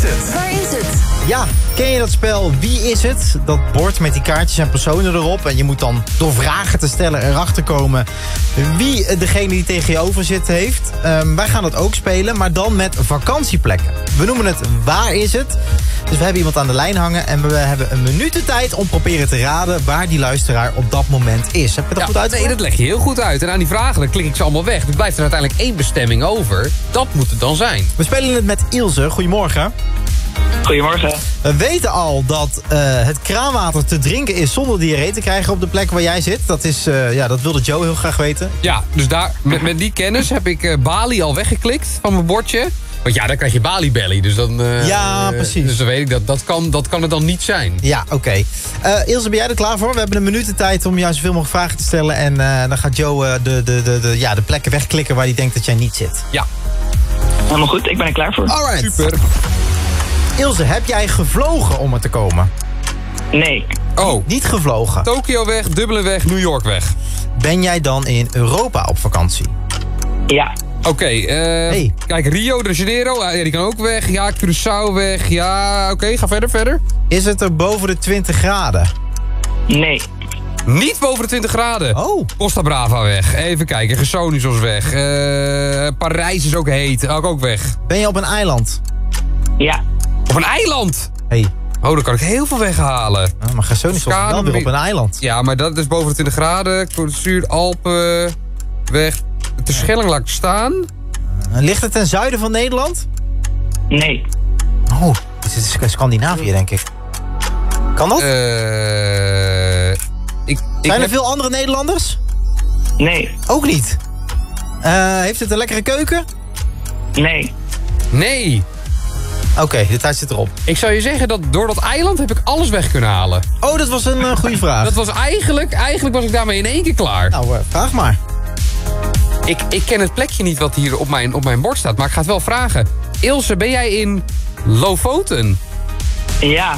het? Waar is het? Ja, ken je dat spel Wie is het? Dat bord met die kaartjes en personen erop. En je moet dan door vragen te stellen erachter komen wie degene die tegen je over zit heeft. Wij gaan dat ook spelen, maar dan met vakantieplekken. We noemen het Waar is het? Dus we hebben iemand aan de lijn hangen en we hebben een minuut de tijd om proberen te raden waar die luisteraar op dat moment is. Heb je dat goed uit? Nee, dat leg je heel goed uit. En aan die vragen dan klik ik ze allemaal weg. Er blijft er uiteindelijk één bestemming over. Dat moet het dan zijn. We spelen het met Ilse. Goedemorgen. Goedemorgen. We weten al dat het kraanwater te drinken is zonder diarree te krijgen op de plek waar jij zit. Dat wilde Joe heel graag weten. Ja, dus daar, met die kennis heb ik Bali al weggeklikt van mijn bordje. Want ja, dan krijg je Bali Belly. Dus dan, ja, precies. Dus dan weet ik dat kan het dan niet zijn. Ja, oké. Ilse, ben jij er klaar voor? We hebben een minuut de tijd om jou zoveel mogelijk vragen te stellen. En dan gaat Joe de plekken wegklikken waar hij denkt dat jij niet zit. Ja. Helemaal goed, ik ben er klaar voor. Alright. Super. Ilse, heb jij gevlogen om er te komen? Nee. Oh. Niet gevlogen. Tokio weg, Dublin weg, New York weg. Ben jij dan in Europa op vakantie? Ja. Oké, kijk, Rio de Janeiro, die kan ook weg. Ja, Curaçao weg. Ja, oké, ga verder. Is het er boven de 20 graden? Nee. Niet boven de 20 graden. Oh. Costa Brava weg. Even kijken, Gersonisos weg. Parijs is ook heet, ook weg. Ben je op een eiland? Ja. Op een eiland? Hey. Oh, dan kan ik heel veel weghalen. Maar Gersonisos is wel weer op een eiland. Ja, maar dat is boven de 20 graden. Zuid, Alpen, weg. De Schelling laat ik staan. Ligt het ten zuiden van Nederland? Nee. Oh, dit is Scandinavië, denk ik. Kan dat? Zijn er veel andere Nederlanders? Nee. Ook niet. Heeft het een lekkere keuken? Nee. Nee. Oké, de tijd zit erop. Ik zou je zeggen dat door dat eiland heb ik alles weg kunnen halen. Oh, dat was een goede vraag. Dat was eigenlijk was ik daarmee in één keer klaar. Nou, vraag maar. Ik ken het plekje niet wat hier op mijn bord staat, maar ik ga het wel vragen. Ilse, ben jij in Lofoten? Ja.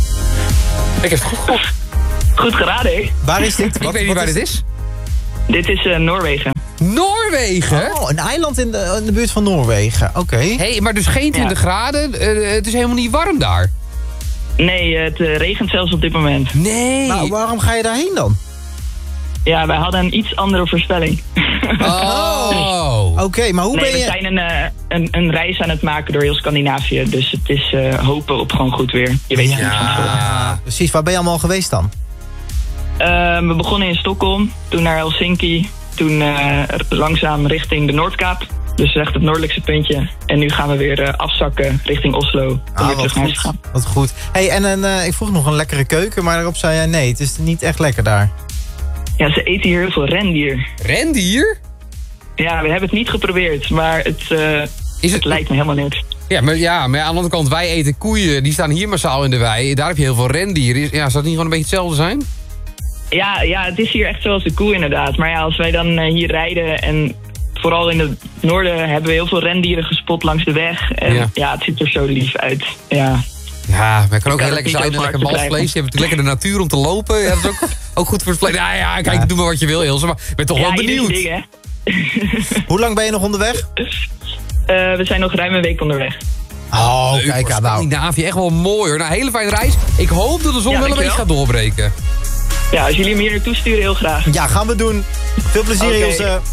Ik heb het goed. Goed geraden, hè? Waar is dit? Ik weet niet waar dit is. Dit is Noorwegen. Noorwegen? Oh, een eiland in de buurt van Noorwegen. Oké. Hey, maar dus geen 20 graden? Het is helemaal niet warm daar. Nee, het regent zelfs op dit moment. Nee. Nou, waarom ga je daarheen dan? Ja, wij hadden een iets andere voorspelling. Oh. Oké, maar hoe ben je... We zijn een reis aan het maken door heel Scandinavië. Dus het is hopen op gewoon goed weer. Je weet het niet van tevoren. Ja, precies. Waar ben je allemaal geweest dan? We begonnen in Stockholm, toen naar Helsinki. Toen langzaam richting de Noordkaap. Dus echt het noordelijkste puntje. En nu gaan we weer afzakken richting Oslo. Om weer terug naar huis te gaan. Wat goed. Hey, en ik vroeg nog een lekkere keuken, maar daarop zei jij nee, het is niet echt lekker daar. Ja, ze eten hier heel veel rendier. Rendier? Ja, we hebben het niet geprobeerd, maar het lijkt me helemaal niks. Ja, maar aan de andere kant, wij eten koeien. Die staan hier massaal in de wei. Daar heb je heel veel rendier. Ja, zou het niet gewoon een beetje hetzelfde zijn? Ja, het is hier echt zoals de koe inderdaad. Maar ja, als wij dan hier rijden en vooral in het noorden hebben we heel veel rendieren gespot langs de weg. En ja, het ziet er zo lief uit. Ja, maar het kan ook heel lekker zijn. Lekker malvlees. Je hebt natuurlijk lekker de natuur om te lopen. Ja, dat is ook goed voor het vlees. Ja, kijk, doe maar wat je wil, Ilse. Maar ik ben toch wel benieuwd. Dingen, Hoe lang ben je nog onderweg? We zijn nog ruim een week onderweg. Oh, leuk, kijk aan nou. Scandinavië, echt wel mooi hoor. Nou, hele fijne reis. Ik hoop dat de zon wel een beetje gaat doorbreken. Ja, als jullie hem hier naartoe sturen, heel graag. Ja, gaan we doen. Veel plezier, Ilse.